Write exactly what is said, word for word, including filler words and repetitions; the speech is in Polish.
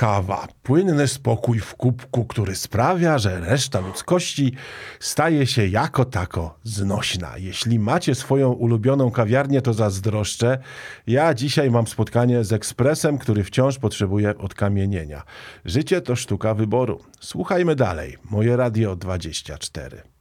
kawa. Płynny spokój w kubku, który sprawia, że reszta ludzkości staje się jako tako znośna. Jeśli macie swoją ulubioną kawiarnię, to zazdroszczę. Ja dzisiaj mam spotkanie z ekspresem, który wciąż potrzebuje odkamienienia. Życie to sztuka wyboru. Słuchajmy dalej. Moje Radio dwadzieścia cztery.